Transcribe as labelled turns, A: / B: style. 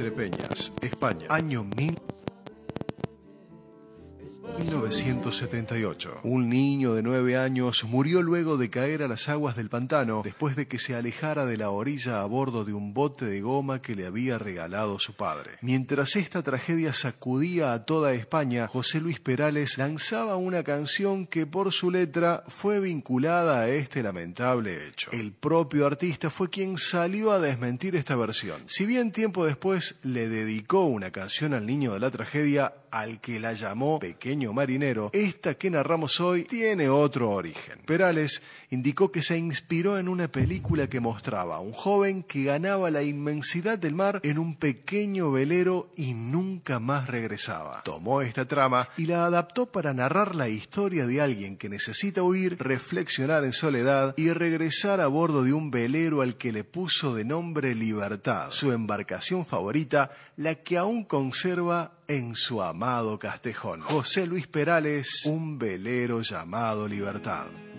A: Peñas, España, año 1978. Un niño de 9 años murió luego de caer a las aguas del pantano después de que se alejara de la orilla a bordo de un bote de goma que le había regalado su padre. Mientras esta tragedia sacudía a toda España, José Luis Perales lanzaba una canción que por su letra fue vinculada a este lamentable hecho. El propio artista fue quien salió a desmentir esta versión. Si bien tiempo después le dedicó una canción al niño de la tragedia, al que la llamó Pequeño Marinero, esta que narramos hoy tiene otro origen. Perales indicó que se inspiró en una película que mostraba a un joven que ganaba la inmensidad del mar en un pequeño velero y nunca más regresaba. Tomó esta trama y la adaptó para narrar la historia de alguien que necesita huir, reflexionar en soledad y regresar a bordo de un velero al que le puso de nombre Libertad, su embarcación favorita, la que aún conserva en su amado Castejón. José Luis Perales, un velero llamado Libertad.